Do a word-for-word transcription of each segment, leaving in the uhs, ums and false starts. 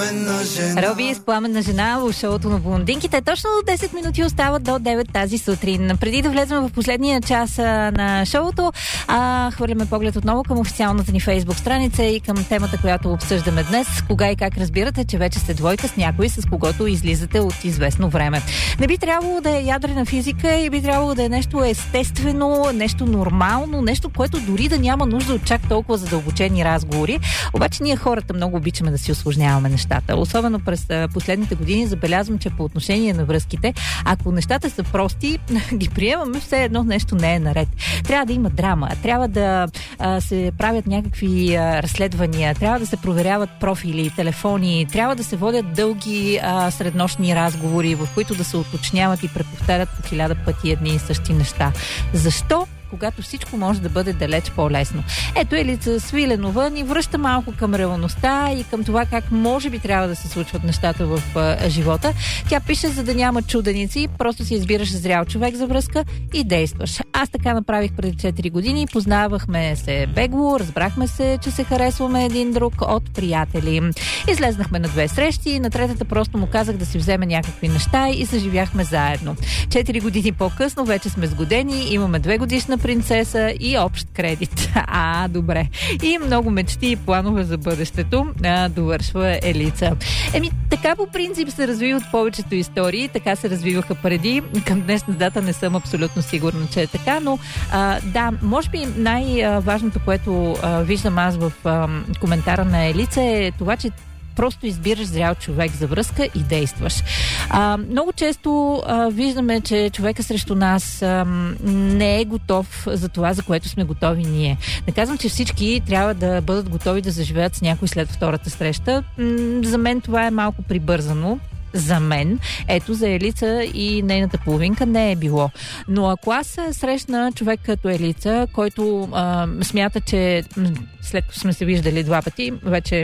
Роби с пламенна жена в шоуто на блондинките. Точно десет минути остават до девет тази сутрин. Преди да влезем в последния час на шоуто, а, хвърляме поглед отново към официалната ни фейсбук страница и към темата, която обсъждаме днес. Кога и как разбирате, че вече сте двойка с някой, с когото излизате от известно време. Не би трябвало да е ядрена физика и би трябвало да е нещо естествено, нещо нормално, нещо, което дори да няма нужда от чак толкова задълбочени разговори. Обаче ние хората много обичаме да си усложняваме нещата. Особено през последните години забелязвам, че по отношение на връзките, ако нещата са прости, ги приемаме, все едно нещо не е наред. Трябва да има драма, трябва да а, се правят някакви а, разследвания, трябва да се проверяват профили, телефони, трябва да се водят дълги а, среднощни разговори, в които да се уточняват и преповтарят по хиляда пъти едни и същи неща. Защо? Когато всичко може да бъде далеч по-лесно. Ето Елица Свиленова ни връща малко към реалността и към това как може би трябва да се случват нещата в а, живота. Тя пише: за да няма чуденици, просто си избираш зрял човек за връзка и действаш. Аз така направих преди четири години, познавахме се бегло, разбрахме се, че се харесваме един друг от приятели. Излезнахме на две срещи, на третата просто му казах да си вземе някакви неща и съживяхме заедно. Четири години по-късно вече сме сгодени, имаме две годишна принцеса и общ кредит. А, добре. И много мечти и планове за бъдещето, а, довършва Елица. Еми, така по принцип се развиват повечето истории, така се развиваха преди. Към днешна дата не съм абсолютно сигурна, че е така, но а, да, може би най-важното, което а, виждам аз в а, коментара на Елица, е това, че просто избираш зрял човек за връзка и действаш. А, много често а, виждаме, че човека срещу нас а, не е готов за това, за което сме готови ние. Не казвам, че всички трябва да бъдат готови да заживеят с някой след втората среща. М- за мен това е малко прибързано. За мен. Ето, за Елица и нейната половинка не е било. Но ако аз срещна човек като Елица, който а, смята, че след като сме се виждали два пъти, вече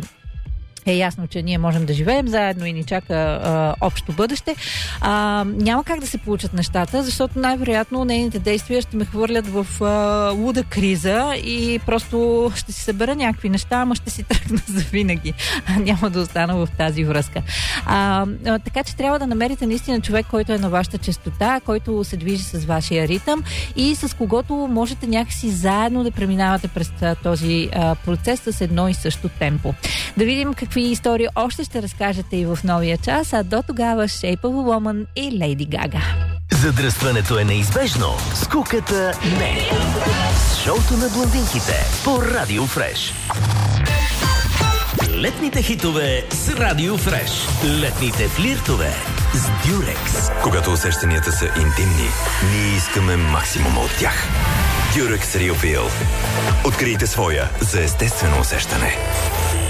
е ясно, че ние можем да живеем заедно и ни чака а, общо бъдеще, а, няма как да се получат нещата, защото най-вероятно нейните действия ще ме хвърлят в а, луда криза и просто ще си събера някакви неща, ама ще си тръгна за винаги. Няма да остана в тази връзка. А, а, така че трябва да намерите наистина човек, който е на вашата честота, който се движи с вашия ритъм и с когото можете някакси заедно да преминавате през този а, процес с едно и също темпо. Да видим какви истории още ще разкажете и в новия час, а до тогава Shape of a Woman и Лейди Гага. Задръстването е неизбежно, скуката не. Шоуто на блондинките по Радио Фреш. Летните хитове с Радио Фреш. Летните флиртове с Дюрекс. Когато усещанията са интимни, ние искаме максимума от тях. Дюрекс Real Feel. Открийте своя за естествено усещане.